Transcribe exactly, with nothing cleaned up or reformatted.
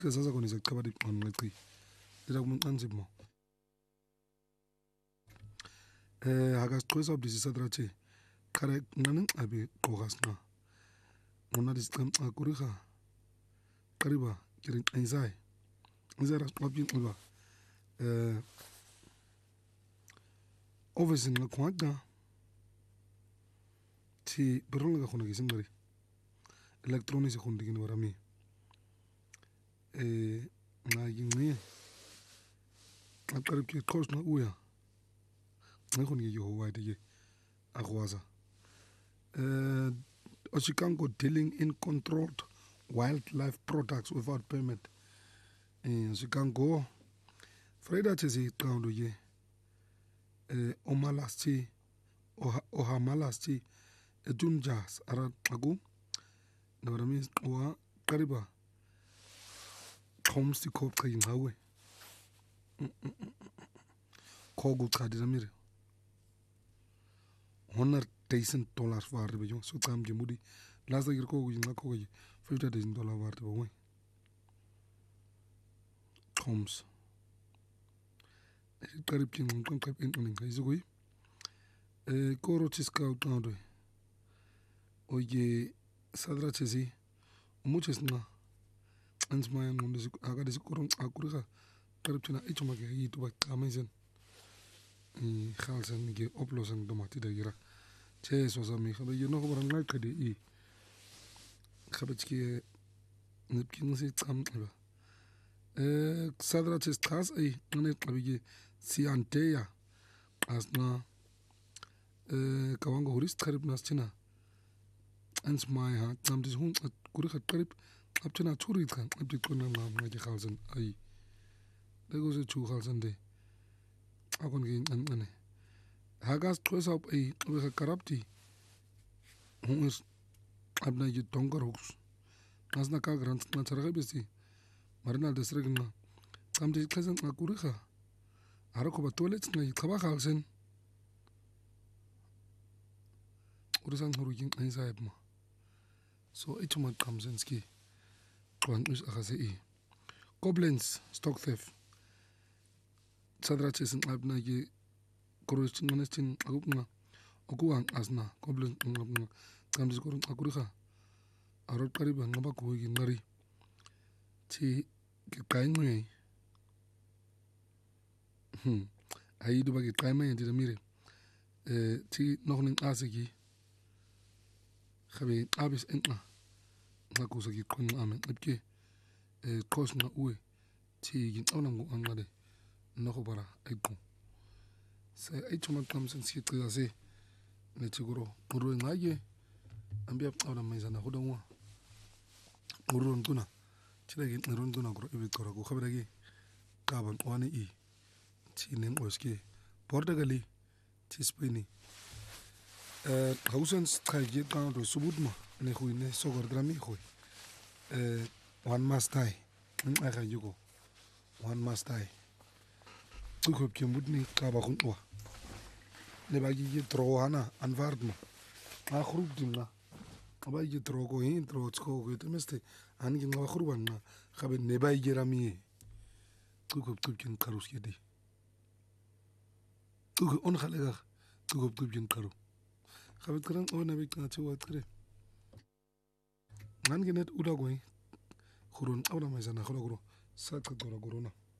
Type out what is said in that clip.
ke sasa kona izaqaba diqonqeqi dira kumunqanzimo eh akasixhosa ubudisi satrathi qhare nqani nqabi qoqa sqa ngona disicamca kuriga qariba kirin qinzai izara qabi qiba eh ovesin ngaqwaqa ti berol nga khona gisim ngari electronics khondigin warami eh ngayinqi aqarib ki qos na uya ngikhona ngiyo wayide akhwaza eh Oshikango dealing in controlled wildlife products without permit eh Oshikango Freda tshezi qawndo ye eh omalasti ohamalasti etunjas ara qagu nabarami wa qariba qomsti kopqa yingawe kogu qadira mire one hundred thousand dollars war be yo so qam gemudi lasa yir kogu yinga kogu fifty thousand dollars war be we qoms qarib kin qam qab in in ngayzugoy eh koro tiska utando oye sadra tshezi muchis na ansmaya ngondo aga disikoro akuriga qarib tina ichuma ke yitu ba qamaizen i khalsan ge oplosan domati da gira che so sami khabe yeno ko baranga kade i khabe tski nipkin si qam ba eh sadra tsis khas ai ngene qabi sianteya asna eh kawango huris qarib nastina ansmaya ha qamdis hun kuriga qarib abtina turi kan abdi konna ma ngaji khalsan ai dego se chu khalsan de akon ge an hagas tsosa ai we karabti hunus abna ji tongar hooks asna ka grant na tsarga besi marina desregna qamdi khazan akuriga arako ba toilet na khaba khalsan urisan horugin ai saibma so ituma qamzenski qwan us akhase i Koblenz stock theft sadra tsin abna ge korostin manestin agupna okuwan asna Koblenz ngabna qamdis korun akuriga aro qariba ngaba ko gi ngari ti ki qainwe hm ayidu bagi qaimay ndira mire eh ti nokhnin asigi khabe abis enqa ngakusa gi qon amen ibke eh qosna uwe ti gi onango angade nokho bara aiqo se aichuma qamsen si qiyase ne tigoro puro ngaye ambia awna maizana hodonwa uron tuna chiragi uron tuna gro ibi tora ko khabragi qaban wani i ti nen oske portugali ti spaini eh hausen strategie quand de subudma ne khuine sogor drami khoy eh one mastai ngakha yugo one mastai tukop kemudni qaba khunwa le bagi ye trohana anvardma akhrub dimna aba ye trogo hin trotsko ko temeste angi ngwa khurbanna khabe ne bay jerami tukop tukkin karuski di tuk on khalega tukop tukkin karu khabet kran ona be kana chewa tkre ngan genet uda goy khurun awna mazana kholo gro sa ka goro gorona